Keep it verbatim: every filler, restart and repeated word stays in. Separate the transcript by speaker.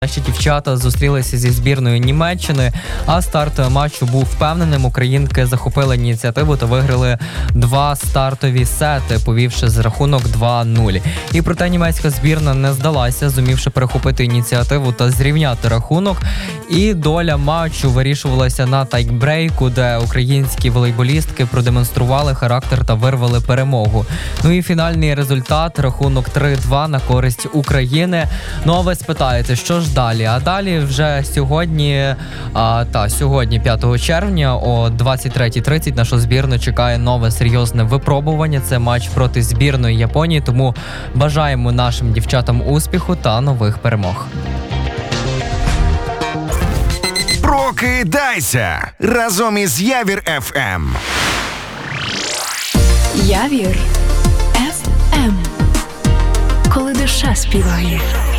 Speaker 1: Наші дівчата зустрілися зі збірною Німеччини, а старт матчу був впевненим. Українки захопили ініціативу та виграли два стартові сети, повівши з рахунок два нуль. І проте німецька збірна не здалася, зумівши перехопити ініціативу та зрівняти рахунок. І доля матчу вирішувалася на тайбрейку, де українські волейболістки продемонстрували характер та вирвали перемогу. Ну і фінальний результат – рахунок три два на користь України. Ну а ви спитаєте, що ж далі? А далі вже сьогодні, а, та, сьогодні, п'ятого червня, о двадцять третя тридцять нашу збірну чекає нове серйозне випробування. Це матч проти збірної Японії, тому бажаємо нашим дівчатам успіху та нових перемог.
Speaker 2: Прокидайся разом із Явір еф ем.
Speaker 3: Явір еф ем. Коли душа співає.